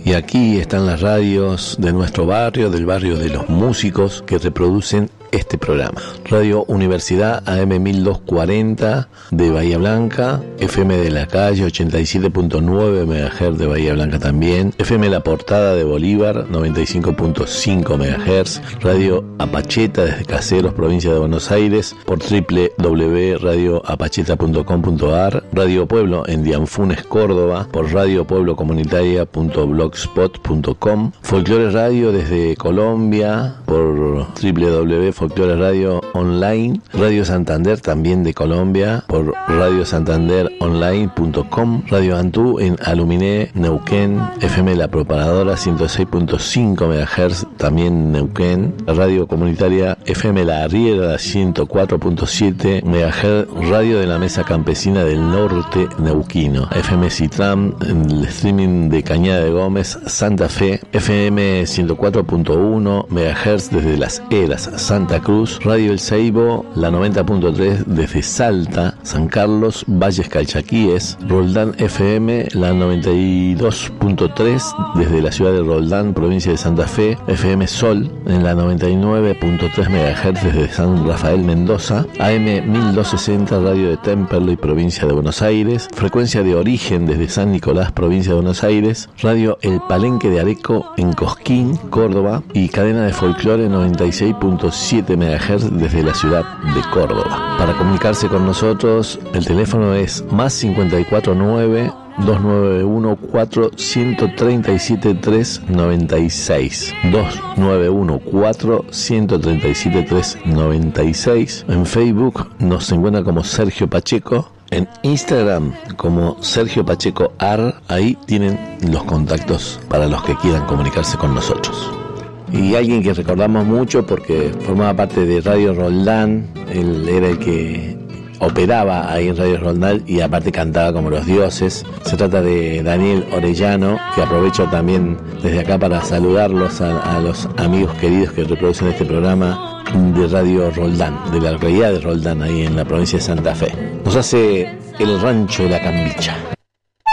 Y aquí están las radios de nuestro barrio, del barrio de los músicos, que reproducen este programa. Radio Universidad AM 1240 de Bahía Blanca, FM de la Calle 87.9 MHz de Bahía Blanca también, FM La Portada de Bolívar 95.5 MHz, Radio Apacheta desde Caseros, provincia de Buenos Aires, por www.radioapacheta.com.ar, Radio Pueblo en Dianfunes, Córdoba, por radiopueblocomunitaria.blogspot.com, Folclore Radio desde Colombia, por www.folclore Radio Online, Radio Santander también de Colombia, por radiosantanderonline.com, Radio Antú en Aluminé, Neuquén, FM La Propagadora 106.5 MHz también Neuquén, Radio Comunitaria FM La Arriera 104.7 MHz, Radio de la Mesa Campesina del Norte Neuquino, FM Citram en el streaming de Cañada de Gómez, Santa Fe, FM 104.1 MHz desde Las Heras, Santa Cruz, Radio El Seibo, la 90.3 desde Salta, San Carlos, Valles Calchaquíes, Roldán FM, la 92.3 desde la ciudad de Roldán, provincia de Santa Fe, FM Sol, en la 99.3 MHz desde San Rafael, Mendoza, AM 1260, Radio de Temperley, provincia de Buenos Aires, frecuencia de origen desde San Nicolás, provincia de Buenos Aires, Radio El Palenque de Areco en Cosquín, Córdoba, y cadena de folclore 96.7 MHz desde la ciudad de Córdoba. Para comunicarse con nosotros, el teléfono es más 549 291 437 396 291 437 396. En Facebook nos encuentra como Sergio Pacheco, en Instagram como Sergio Pacheco Ar. Ahí tienen los contactos para los que quieran comunicarse con nosotros. Y alguien que recordamos mucho porque formaba parte de Radio Roldán, él era el que operaba ahí en Radio Roldán y aparte cantaba como los dioses. Se trata de Daniel Orellano, que aprovecho también desde acá para saludarlos a los amigos queridos que reproducen este programa de Radio Roldán, de la localidad de Roldán, ahí en la provincia de Santa Fe. Nos hace El Rancho de la Cambicha.